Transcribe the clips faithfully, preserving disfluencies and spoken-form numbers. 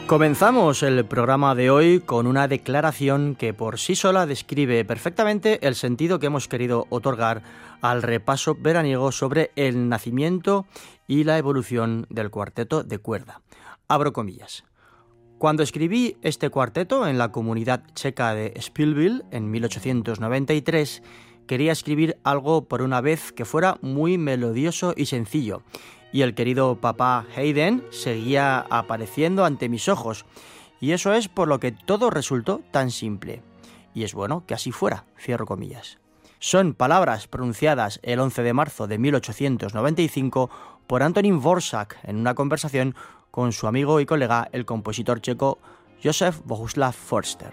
Comenzamos el programa de hoy con una declaración que por sí sola describe perfectamente el sentido que hemos querido otorgar al repaso veraniego sobre el nacimiento y la evolución del cuarteto de cuerda. Abro comillas. Cuando escribí este cuarteto en la comunidad checa de Spielville en mil ochocientos noventa y tres, quería escribir algo por una vez que fuera muy melodioso y sencillo, y el querido papá Haydn seguía apareciendo ante mis ojos, y eso es por lo que todo resultó tan simple. Y es bueno que así fuera, cierro comillas. Son palabras pronunciadas el once de marzo de mil ochocientos noventa y cinco por Antonín Dvořák en una conversación con su amigo y colega, el compositor checo Josef Bohuslav Foerster.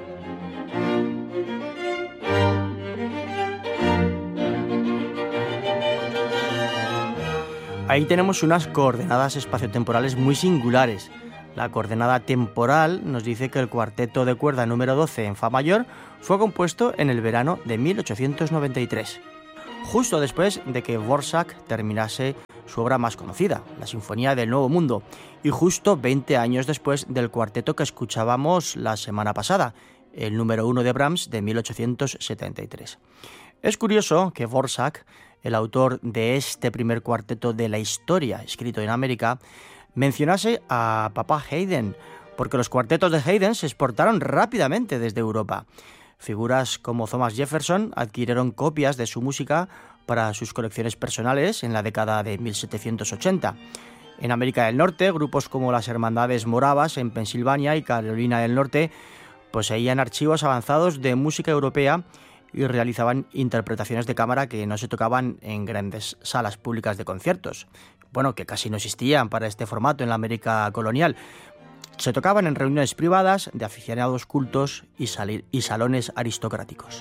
Ahí tenemos unas coordenadas espaciotemporales muy singulares. La coordenada temporal nos dice que el cuarteto de cuerda número doce en fa mayor fue compuesto en el verano de mil ochocientos noventa y tres, justo después de que Dvořák terminase su obra más conocida, la Sinfonía del Nuevo Mundo, y justo veinte años después del cuarteto que escuchábamos la semana pasada, el número uno de Brahms de mil ochocientos setenta y tres. Es curioso que Dvořák, el autor de este primer cuarteto de la historia escrito en América, mencionase a papá Haydn, porque los cuartetos de Haydn se exportaron rápidamente desde Europa. Figuras como Thomas Jefferson adquirieron copias de su música para sus colecciones personales en la década de mil setecientos ochenta. En América del Norte, grupos como las Hermandades Moravas en Pensilvania y Carolina del Norte poseían archivos avanzados de música europea y realizaban interpretaciones de cámara que no se tocaban en grandes salas públicas de conciertos, bueno, que casi no existían para este formato en la América colonial. Se tocaban en reuniones privadas de aficionados cultos y, sal- y salones aristocráticos.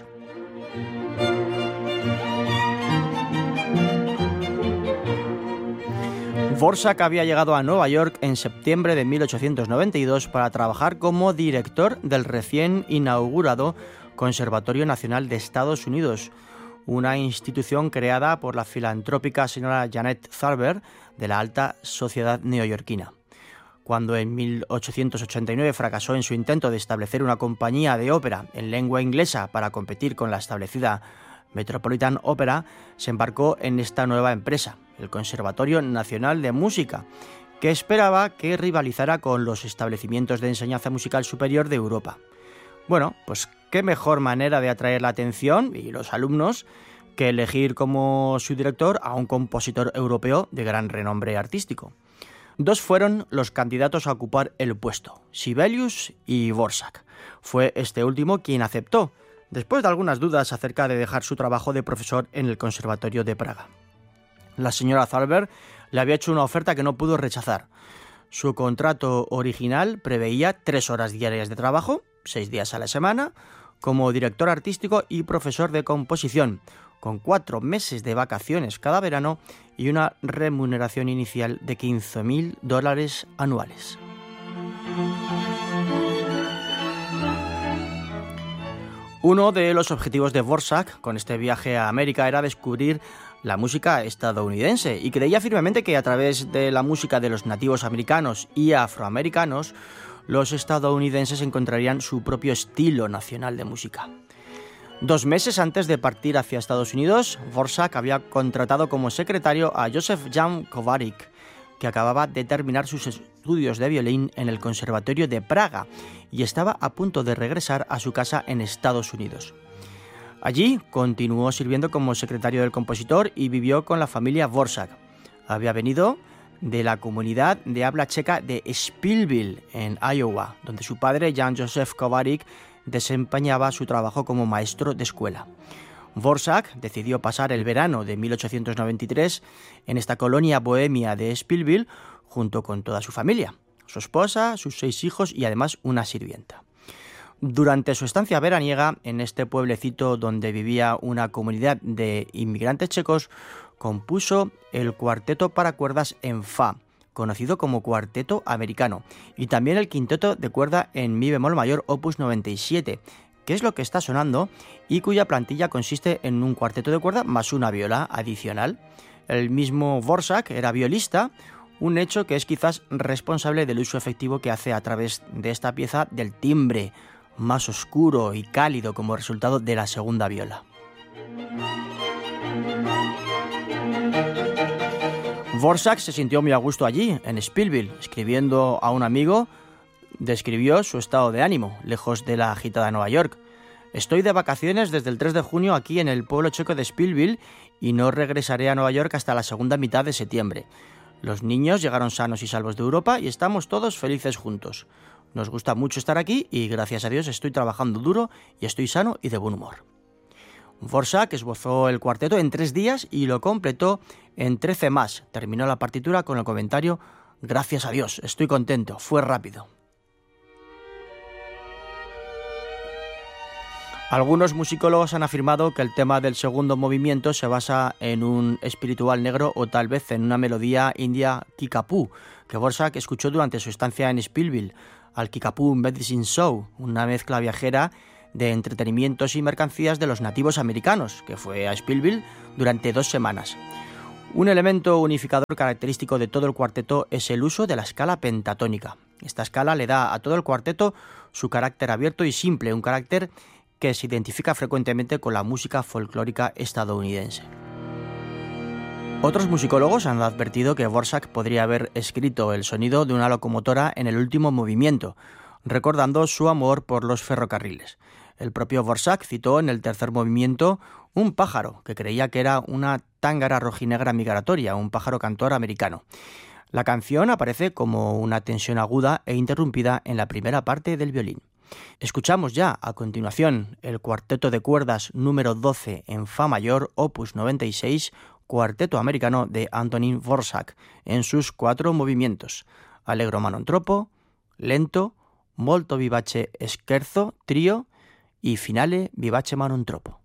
Dvořák había llegado a Nueva York en septiembre de mil ochocientos noventa y dos para trabajar como director del recién inaugurado Conservatorio Nacional de Estados Unidos, una institución creada por la filantrópica señora Janet Tharber de la alta sociedad neoyorquina. Cuando en mil ochocientos ochenta y nueve fracasó en su intento de establecer una compañía de ópera en lengua inglesa para competir con la establecida Metropolitan Opera, se embarcó en esta nueva empresa, el Conservatorio Nacional de Música, que esperaba que rivalizara con los establecimientos de enseñanza musical superior de Europa. Bueno, pues qué mejor manera de atraer la atención y los alumnos que elegir como su director a un compositor europeo de gran renombre artístico. Dos fueron los candidatos a ocupar el puesto, Sibelius y Dvořák. Fue este último quien aceptó, después de algunas dudas acerca de dejar su trabajo de profesor en el Conservatorio de Praga. La señora Thalberg le había hecho una oferta que no pudo rechazar. Su contrato original preveía tres horas diarias de trabajo, seis días a la semana, como director artístico y profesor de composición, con cuatro meses de vacaciones cada verano y una remuneración inicial de quince mil dólares anuales. Uno de los objetivos de Dvořák con este viaje a América era descubrir la música estadounidense y creía firmemente que a través de la música de los nativos americanos y afroamericanos, los estadounidenses encontrarían su propio estilo nacional de música. Dos meses antes de partir hacia Estados Unidos, Dvořák había contratado como secretario a Josef Jan Kovařík, que acababa de terminar sus estudios de violín en el Conservatorio de Praga y estaba a punto de regresar a su casa en Estados Unidos. Allí continuó sirviendo como secretario del compositor y vivió con la familia Dvořák. Había venido de la comunidad de habla checa de Spielville, en Iowa, donde su padre, Jan Josef Kovařík, desempeñaba su trabajo como maestro de escuela. Dvořák decidió pasar el verano de mil ochocientos noventa y tres en esta colonia bohemia de Spielville junto con toda su familia, su esposa, sus seis hijos y además una sirvienta. Durante su estancia veraniega en este pueblecito donde vivía una comunidad de inmigrantes checos, compuso el cuarteto para cuerdas en fa, conocido como cuarteto americano, y también el quinteto de cuerda en mi bemol mayor opus noventa y siete, que es lo que está sonando y cuya plantilla consiste en un cuarteto de cuerda más una viola adicional. El mismo Dvořák era violista, un hecho que es quizás responsable del uso efectivo que hace a través de esta pieza del timbre más oscuro y cálido como resultado de la segunda viola. Dvořák se sintió muy a gusto allí, en Spillville. Escribiendo a un amigo, describió su estado de ánimo, lejos de la agitada Nueva York. Estoy de vacaciones desde el tres de junio aquí en el pueblo checo de Spillville y no regresaré a Nueva York hasta la segunda mitad de septiembre. Los niños llegaron sanos y salvos de Europa y estamos todos felices juntos. Nos gusta mucho estar aquí y gracias a Dios estoy trabajando duro y estoy sano y de buen humor. Dvořák esbozó el cuarteto en tres días y lo completó en trece más. Terminó la partitura con el comentario: gracias a Dios, estoy contento, fue rápido. Algunos musicólogos han afirmado que el tema del segundo movimiento se basa en un espiritual negro o tal vez en una melodía india Kickapoo, que Dvořák escuchó durante su estancia en Spillville, al Kickapoo Medicine Show, una mezcla viajera de entretenimientos y mercancías de los nativos americanos, que fue a Spillville durante dos semanas. Un elemento unificador característico de todo el cuarteto es el uso de la escala pentatónica. Esta escala le da a todo el cuarteto su carácter abierto y simple, un carácter que se identifica frecuentemente con la música folclórica estadounidense. Otros musicólogos han advertido que Dvořák podría haber escrito el sonido de una locomotora en el último movimiento, recordando su amor por los ferrocarriles. El propio Dvořák citó en el tercer movimiento un pájaro, que creía que era una tángara rojinegra migratoria, un pájaro cantor americano. La canción aparece como una tensión aguda e interrumpida en la primera parte del violín. Escuchamos ya, a continuación, el cuarteto de cuerdas número doce en Fa mayor, opus noventa y seis, cuarteto americano de Antonín Dvořák, en sus cuatro movimientos: allegro manontropo, lento, molto vivace scherzo, trío y finale vivace manontropo.